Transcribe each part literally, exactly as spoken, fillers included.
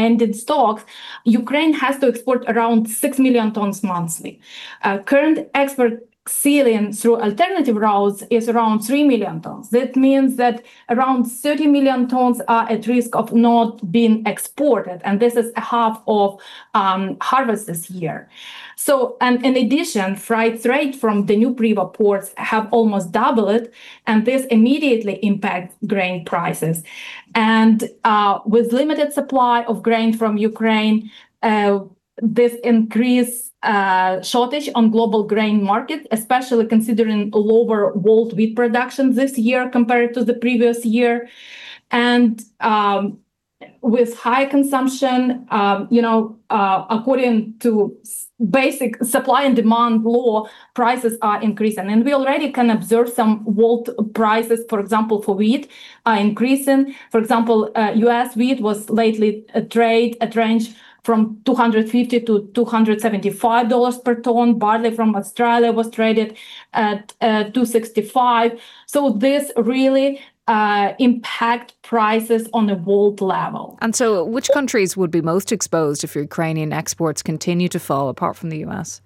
ending stocks, Ukraine has to export around six million tons monthly. Uh, current export ceiling through alternative routes is around three million tons. That means that around thirty million tons are at risk of not being exported, and this is half of um, harvest this year. So, and in addition, freight rate from the new Priva ports have almost doubled, and this immediately impacts grain prices. And uh, with limited supply of grain from Ukraine, uh, this increase Uh, shortage on global grain market, especially considering lower world wheat production this year compared to the previous year. And um, with high consumption, um, you know, uh, according to basic supply and demand law, prices are increasing. And we already can observe some world prices, for example, for wheat, are increasing. For example, uh, U S wheat was lately a trade at range from two hundred fifty to two hundred seventy-five dollars per ton. Barley from Australia was traded at uh, two hundred sixty-five dollars. So this really uh, impact prices on a world level. And so which countries would be most exposed if Ukrainian exports continue to fall, apart from the U S?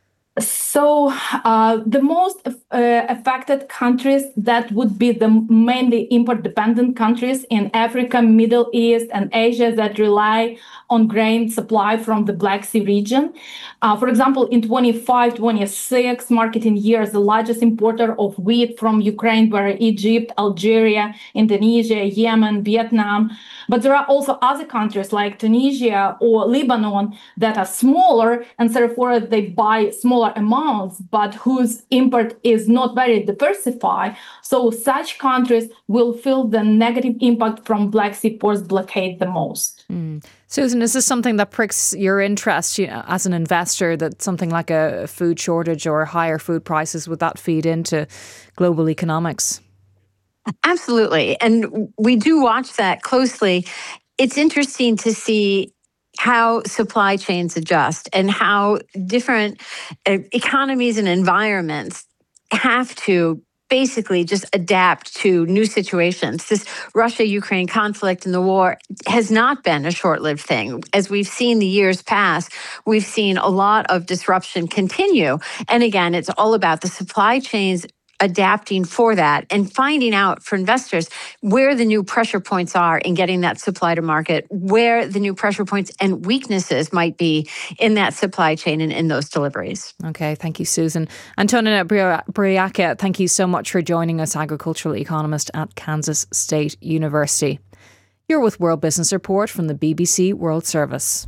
So uh, the most uh, affected countries, that would be the mainly import-dependent countries in Africa, Middle East, and Asia that rely on grain supply from the Black Sea region. Uh, for example, in twenty-five twenty-six marketing years, the largest importer of wheat from Ukraine were Egypt, Algeria, Indonesia, Yemen, Vietnam. But there are also other countries like Tunisia or Lebanon that are smaller, and therefore they buy smaller amounts, but whose import is not very diversified. So such countries will feel the negative impact from Black Sea ports blockade the most. Mm. Susan, is this something that pricks your interest, you know, as an investor, that something like a food shortage or higher food prices, would that feed into global economics? Absolutely. And we do watch that closely. It's interesting to see how supply chains adjust and how different uh, economies and environments have to basically just adapt to new situations. This Russia-Ukraine conflict and the war has not been a short-lived thing. As we've seen the years pass, we've seen a lot of disruption continue. And again, it's all about the supply chains adapting for that and finding out for investors where the new pressure points are in getting that supply to market, where the new pressure points and weaknesses might be in that supply chain and in those deliveries. Okay, thank you, Susan. Antonina Braiaca, thank you so much for joining us, agricultural economist at Kansas State University. You're with World Business Report from the B B C World Service.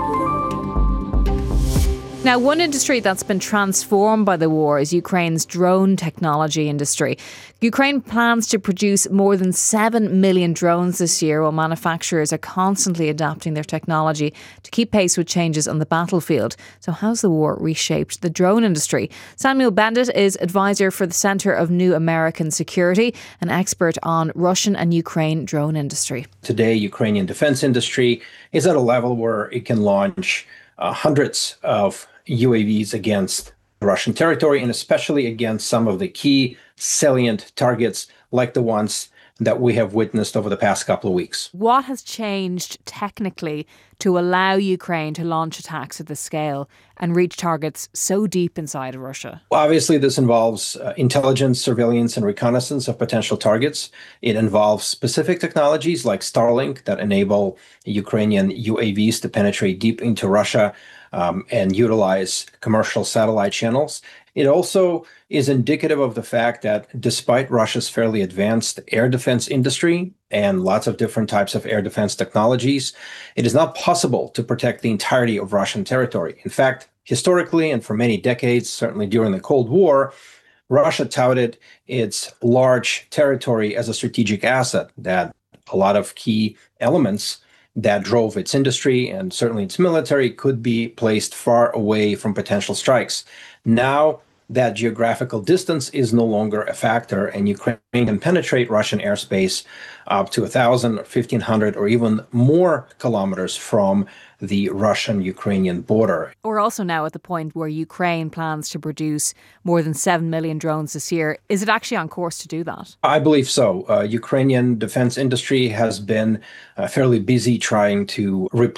Now, one industry that's been transformed by the war is Ukraine's drone technology industry. Ukraine plans to produce more than seven million drones this year, while manufacturers are constantly adapting their technology to keep pace with changes on the battlefield. So how's the war reshaped the drone industry? Samuel Bendit is advisor for the Centre of New American Security, an expert on Russian and Ukraine drone industry. Today, Ukrainian defense industry is at a level where it can launch Uh, hundreds of U A Vs against Russian territory, and especially against some of the key salient targets like the ones that we have witnessed over the past couple of weeks. What has changed technically to allow Ukraine to launch attacks at this scale and reach targets so deep inside of Russia? Obviously, this involves uh, intelligence, surveillance, and reconnaissance of potential targets. It involves specific technologies like Starlink that enable Ukrainian U A Vs to penetrate deep into Russia um, and utilize commercial satellite channels. It also is indicative of the fact that despite Russia's fairly advanced air defense industry and lots of different types of air defense technologies, it is not possible to protect the entirety of Russian territory. In fact, historically and for many decades, certainly during the Cold War, Russia touted its large territory as a strategic asset, that a lot of key elements that drove its industry and certainly its military could be placed far away from potential strikes. Now, that geographical distance is no longer a factor, and Ukraine can penetrate Russian airspace up to one thousand, fifteen hundred, or even more kilometers from the Russian-Ukrainian border. We're also now at the point where Ukraine plans to produce more than seven million drones this year. Is it actually on course to do that? I believe so. Uh, Ukrainian defense industry has been uh, fairly busy trying to replace